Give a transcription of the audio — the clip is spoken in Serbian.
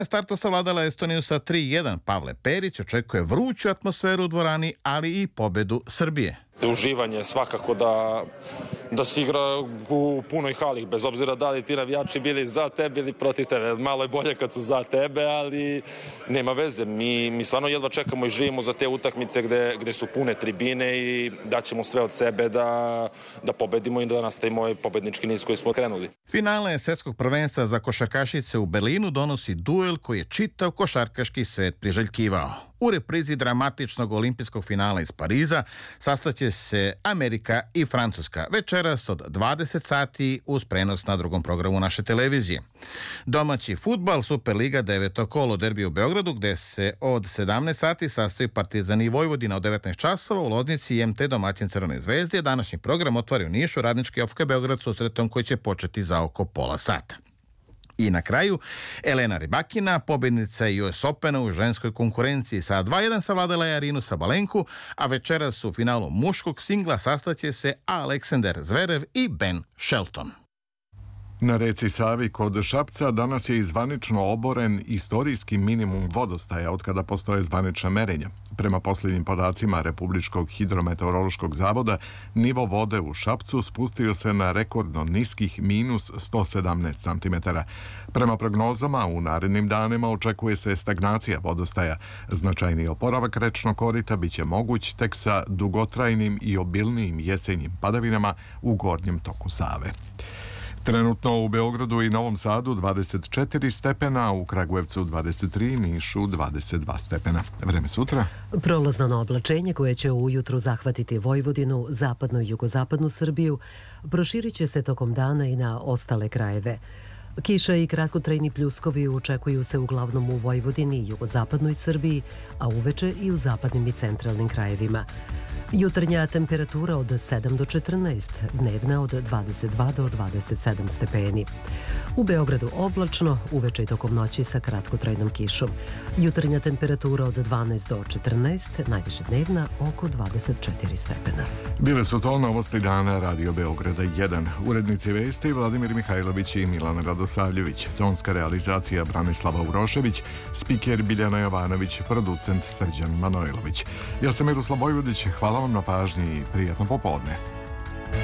Startu savladala Estoniju sa 3:1. Pavle Perić očekuje vruću atmosferu u dvorani, ali i pobedu Srbije. Uživanje svakako da se igra u punoj hali, bez obzira da li ti navijači bili za tebe ili protiv tebe. Malo je bolje kad su za tebe, ali nema veze. Mi stvarno jedva čekamo i živimo za te utakmice gde su pune tribine i daćemo sve od sebe da pobedimo i da nastavimo ovaj pobednički niz koji smo krenuli. Finale svetskog prvenstva za košarkašice u Berlinu donosi duel koji je čitav košarkaški svet priželjkivao. U reprizi dramatičnog olimpijskog finala iz Pariza sastaće se Amerika i Francuska večeras od 20 sati uz prenos na drugom programu naše televizije. Domaći fudbal, Superliga 9. kolo, derbi u Beogradu, gde se od 17 sati sastoji Partizan i Vojvodina, od 19 časova u Loznici i MT domaćin Crvene zvezde, a današnji program otvara u Nišu Radnički OFK Beograd susretom koji će početi za oko pola sata. I na kraju, Elena Rybakina, pobjednica US Opena u ženskoj konkurenciji, sa 2:1 savladala je Arinu Sabalenku, a večeras u finalu muškog singla sastaće se Aleksander Zverev i Ben Shelton. Na reci Savi kod Šapca danas je zvanično oboren istorijski minimum vodostaja od kada postoje zvanična merenja. Prema posljednjim podacima Republičkog hidrometeorološkog zavoda, nivo vode u Šapcu spustio se na rekordno niskih minus 117 cm. Prema prognozama, u narednim danima očekuje se stagnacija vodostaja. Značajniji oporavak rečnog korita biće moguć tek sa dugotrajnim i obilnijim jesenjim padavinama u gornjem toku Save. Trenutno u Beogradu i Novom Sadu 24 stepena, u Kragujevcu 23, Nišu 22 stepena. Vreme sutra? Prolazno na oblačenje koje će ujutru zahvatiti Vojvodinu, zapadnu i jugozapadnu Srbiju, proširit će se tokom dana i na ostale krajeve. Kiša i kratkotrajni pljuskovi očekuju se uglavnom u Vojvodini i jugozapadnoj Srbiji, a uveče i u zapadnim i centralnim krajevima. Jutarnja temperatura od 7 do 14, dnevna od 22 do 27 stepeni. U Beogradu oblačno, uveče i tokom noći sa kratkotrajnom kišom. Jutarnja temperatura od 12 do 14, najviše dnevna oko 24 stepena. Bile su to novosti dana Radio Beograda 1. Urednici vesti Vladimir Mihajlović i Milana Radosavljević. Tonska realizacija Branislava Urošević, spiker Biljana Jovanović, producent Srđan Manojlović. Ja sam Miroslav Vojvodić, hvala vam na pažnji i prijatno popodne.